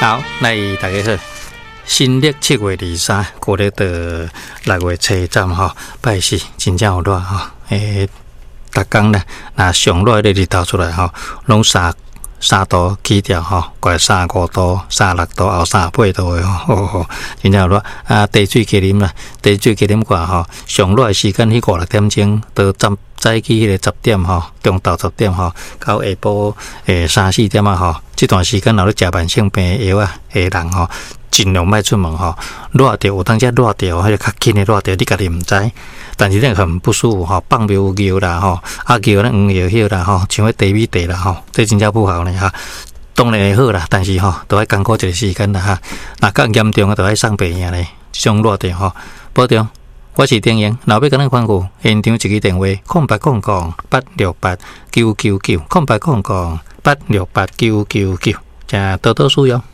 好，来大家好。新历7月23，过了到6月初3吼，拜四真正有热吼。逐工咧，那上热的日头出来吼，拢3度起跳吼，过35度、36度、后38度的吼，真正有热。茶水加啉啦，茶水加啉寡吼，上热的时间迄5、6点钟，到早起迄个10点吼，中昼10点吼，到下晡3、4点吼，这段时间若咧食慢性病药的人吼，尽量莫出门吼。热着有当时热着，迄个较轻的热着，你家己毋知。但是那很不舒服吼，放苗尿啦吼，尿咧黄尿血啦吼，像迄低米地啦吼，这真正不好呢哈。当然会好啦，但是吼，都要艰苦一个时间啦哈。那较严重的，都要送病院咧。这种热着吼，保重。我是丁英，若要跟咱看顾，现场一个电话：0800-868-999，0800-868-999，请多多使用。